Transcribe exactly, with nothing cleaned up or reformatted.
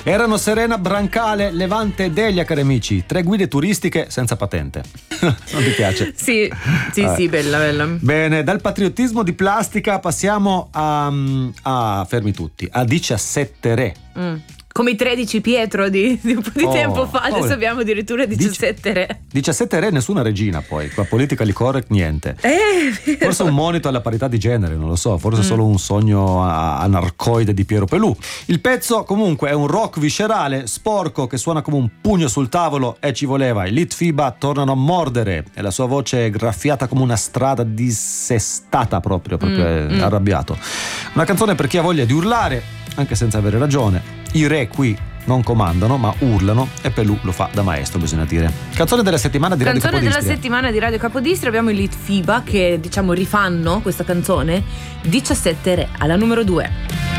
Erano Serena Brancale, Levante e Delia, cari amici. Tre guide turistiche senza patente. Non ti piace? Sì, sì, eh. sì, bella, bella. Bene, dal patriottismo di plastica passiamo a, a fermi tutti, a diciassette re. Mm. Come i tredici Pietro di, di un po' di Oh, tempo fa, adesso oh, abbiamo addirittura diciassette re. diciassette re, nessuna regina poi, qua politica correct niente. Eh, Forse un monito alla parità di genere, non lo so, forse Mm. solo un sogno anarcoide di Piero Pelù. Il pezzo comunque è un rock viscerale, sporco, che suona come un pugno sul tavolo e ci voleva. I Litfiba tornano a mordere e la sua voce è graffiata come una strada dissestata proprio, proprio Mm, è mm. arrabbiato. Una canzone per chi ha voglia di urlare, anche senza avere ragione. I re qui non comandano ma urlano e Pelù lo fa da maestro, bisogna dire. Canzone della settimana di Radio Canzone della Capodistria. settimana di Radio Capodistria, abbiamo i Litfiba che diciamo rifanno questa canzone. diciassette re alla numero due.